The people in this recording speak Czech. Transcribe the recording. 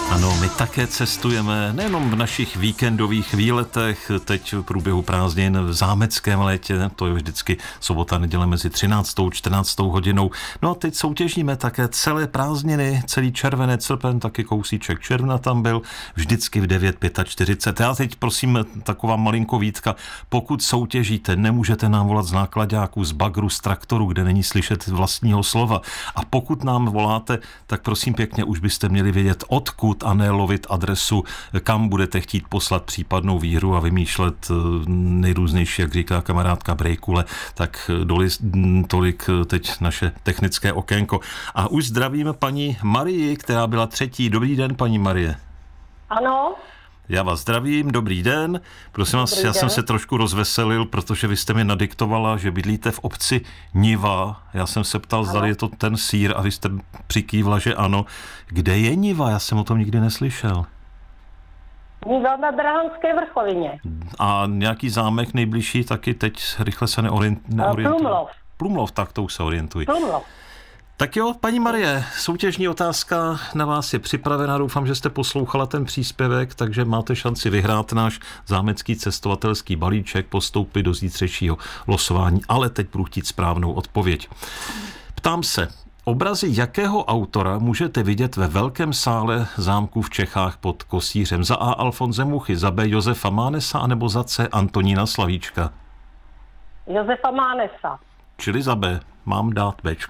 Ano, my také cestujeme nejenom v našich víkendových výletech, teď v průběhu prázdnin v zámeckém létě, to je vždycky sobota, neděle mezi 13. a 14. hodinou. No a teď soutěžíme také celé prázdniny, celý červenec, srpen, taky kousíček června tam byl, vždycky v 9:45. Já teď prosím taková malinko výtka, pokud soutěžíte, nemůžete nám volat z náklaďáků, z bagru, z traktoru, kde není slyšet vlastního slova. A pokud nám voláte, tak prosím pěkně, už byste měli vědět odkud a ne lovit adresu, kam budete chtít poslat případnou výhru a vymýšlet nejrůznější, jak říká kamarádka Brejkule, tak tolik teď naše technické okénko. A už zdravíme paní Marii, která byla třetí. Dobrý den, paní Marie. Ano. Já vás zdravím, dobrý den. Prosím vás, já jsem se trošku rozveselil, protože vy jste mi nadiktovala, že bydlíte v obci Niva. Já jsem se ptal, zda je to ten sýr a vy jste přikývla, že ano. Kde je Niva? Já jsem o tom nikdy neslyšel. Niva na Drahanské vrchovině. A nějaký zámek nejbližší taky teď rychle se neorientuji. Plumlov, tak to už se orientuji. Plumlov. Tak jo, paní Marie, soutěžní otázka na vás je připravena. Doufám, že jste poslouchala ten příspěvek, takže máte šanci vyhrát náš zámecký cestovatelský balíček, postoupit do zítřejšího losování, ale teď budu chtít správnou odpověď. Ptám se, obrazy jakého autora můžete vidět ve velkém sále zámku v Čechách pod Kosířem? Za A. Alfonse Muchy, za B. Josefa Mánesa, anebo za C. Antonína Slavíčka? Josefa Mánesa. Čili za B. Mám dát Bčko.